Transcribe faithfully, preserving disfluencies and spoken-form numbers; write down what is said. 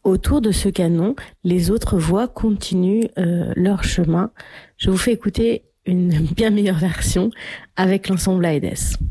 autour de ce canon, les autres voix continuent euh, leur chemin. Je vous fais écouter une bien meilleure version avec l'ensemble Aedes.